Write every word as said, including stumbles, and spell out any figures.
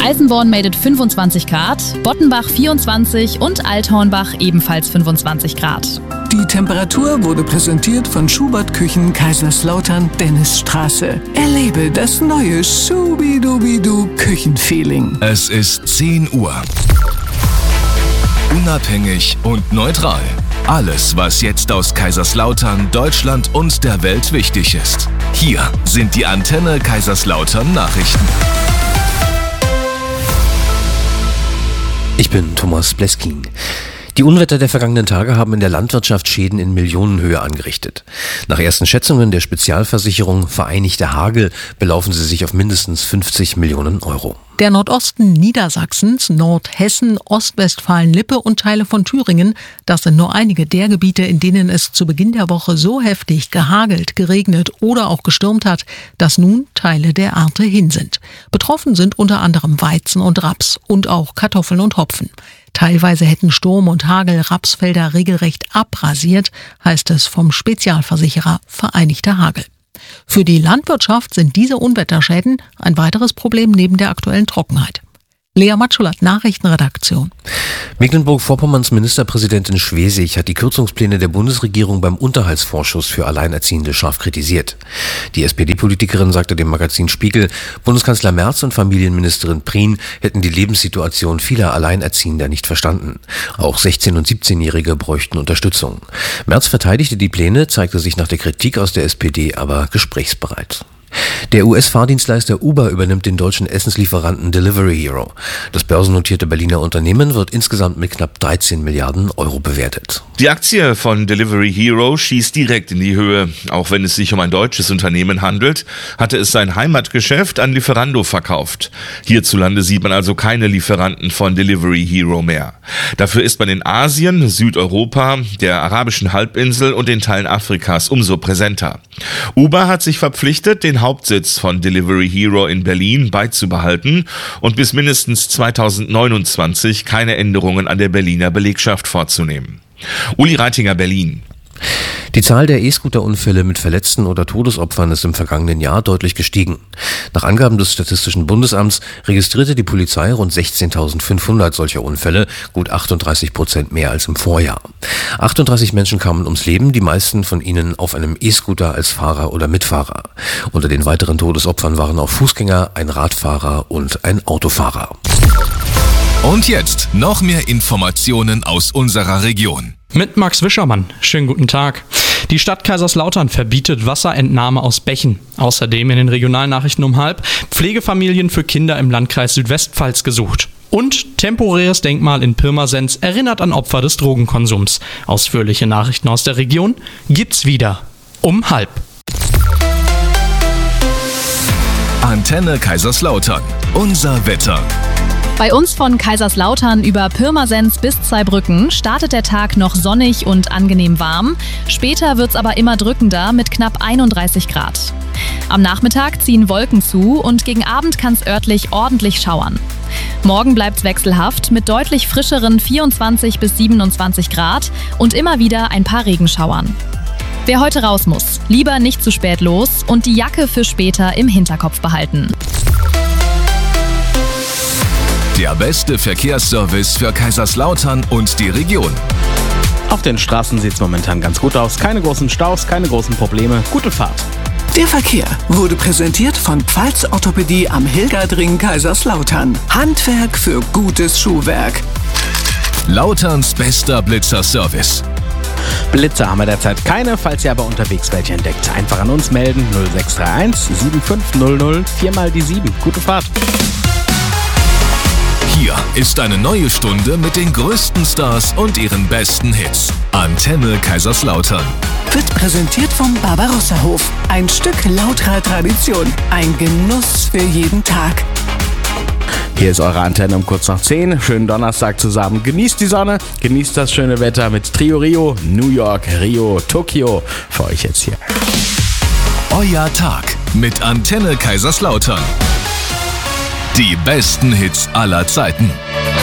Eisenborn meldet fünfundzwanzig Grad, Bottenbach vierundzwanzig und Althornbach ebenfalls fünfundzwanzig Grad. Die Temperatur wurde präsentiert von Schubert Küchen Kaiserslautern Dennisstraße. Erlebe das neue Schubidubidu Küchenfeeling. Es ist zehn Uhr. Unabhängig und neutral. Alles, was jetzt aus Kaiserslautern, Deutschland und der Welt wichtig ist. Hier sind die Antenne Kaiserslautern Nachrichten. Ich bin Thomas Bleskin. Die Unwetter der vergangenen Tage haben in der Landwirtschaft Schäden in Millionenhöhe angerichtet. Nach ersten Schätzungen der Spezialversicherung Vereinigter Hagel belaufen sie sich auf mindestens fünfzig Millionen Euro. Der Nordosten Niedersachsens, Nordhessen, Ostwestfalen-Lippe und Teile von Thüringen, das sind nur einige der Gebiete, in denen es zu Beginn der Woche so heftig gehagelt, geregnet oder auch gestürmt hat, dass nun Teile der Ernte hin sind. Betroffen sind unter anderem Weizen und Raps und auch Kartoffeln und Hopfen. Teilweise hätten Sturm und Hagel Rapsfelder regelrecht abrasiert, heißt es vom Spezialversicherer Vereinigter Hagel. Für die Landwirtschaft sind diese Unwetterschäden ein weiteres Problem neben der aktuellen Trockenheit. Lea Matschulat, Nachrichtenredaktion. Mecklenburg-Vorpommerns Ministerpräsidentin Schwesig hat die Kürzungspläne der Bundesregierung beim Unterhaltsvorschuss für Alleinerziehende scharf kritisiert. Die S P D-Politikerin sagte dem Magazin Spiegel, Bundeskanzler Merz und Familienministerin Prien hätten die Lebenssituation vieler Alleinerziehender nicht verstanden. Auch sechzehn- und siebzehnjährige bräuchten Unterstützung. Merz verteidigte die Pläne, zeigte sich nach der Kritik aus der S P D aber gesprächsbereit. Der U S-Fahrdienstleister Uber übernimmt den deutschen Essenslieferanten Delivery Hero. Das börsennotierte Berliner Unternehmen wird insgesamt mit knapp dreizehn Milliarden Euro bewertet. Die Aktie von Delivery Hero schießt direkt in die Höhe. Auch wenn es sich um ein deutsches Unternehmen handelt, hatte es sein Heimatgeschäft an Lieferando verkauft. Hierzulande sieht man also keine Lieferanten von Delivery Hero mehr. Dafür ist man in Asien, Südeuropa, der arabischen Halbinsel und den Teilen Afrikas umso präsenter. Uber hat sich verpflichtet, den Hauptsitz von Delivery Hero in Berlin beizubehalten und bis mindestens zweitausendneunundzwanzig keine Änderungen an der Berliner Belegschaft vorzunehmen. Uli Reitinger, Berlin. Die Zahl der E-Scooter-Unfälle mit Verletzten oder Todesopfern ist im vergangenen Jahr deutlich gestiegen. Nach Angaben des Statistischen Bundesamts registrierte die Polizei rund sechzehntausendfünfhundert solcher Unfälle, gut achtunddreißig Prozent mehr als im Vorjahr. achtunddreißig Menschen kamen ums Leben, die meisten von ihnen auf einem E-Scooter als Fahrer oder Mitfahrer. Unter den weiteren Todesopfern waren auch Fußgänger, ein Radfahrer und ein Autofahrer. Und jetzt noch mehr Informationen aus unserer Region. Mit Max Wischermann. Schönen guten Tag. Die Stadt Kaiserslautern verbietet Wasserentnahme aus Bächen. Außerdem in den Regionalnachrichten um halb Pflegefamilien für Kinder im Landkreis Südwestpfalz gesucht. Und temporäres Denkmal in Pirmasens erinnert an Opfer des Drogenkonsums. Ausführliche Nachrichten aus der Region gibt's wieder um halb. Antenne Kaiserslautern. Unser Wetter. Bei uns von Kaiserslautern über Pirmasens bis Zweibrücken startet der Tag noch sonnig und angenehm warm. Später wird's aber immer drückender mit knapp einunddreißig Grad. Am Nachmittag ziehen Wolken zu und gegen Abend kann's örtlich ordentlich schauern. Morgen bleibt's wechselhaft mit deutlich frischeren vierundzwanzig bis siebenundzwanzig Grad und immer wieder ein paar Regenschauern. Wer heute raus muss, lieber nicht zu spät los und die Jacke für später im Hinterkopf behalten. Der beste Verkehrsservice für Kaiserslautern und die Region. Auf den Straßen sieht es momentan ganz gut aus. Keine großen Staus, keine großen Probleme. Gute Fahrt. Der Verkehr wurde präsentiert von Pfalz Orthopädie am Hilgerdring Kaiserslautern. Handwerk für gutes Schuhwerk. Lauterns bester Blitzer-Service. Blitzer haben wir derzeit keine, falls ihr aber unterwegs welche entdeckt. Einfach an uns melden. null sechs drei eins sieben fünf null null vier mal die sieben. Gute Fahrt. Hier ist eine neue Stunde mit den größten Stars und ihren besten Hits. Antenne Kaiserslautern. Wird präsentiert vom Barbarossa-Hof. Ein Stück lauterer Tradition. Ein Genuss für jeden Tag. Hier ist eure Antenne um kurz nach zehn. Schönen Donnerstag zusammen. Genießt die Sonne, genießt das schöne Wetter mit Trio Rio, New York, Rio, Tokio. Für euch jetzt hier. Euer Tag mit Antenne Kaiserslautern. Die besten Hits aller Zeiten.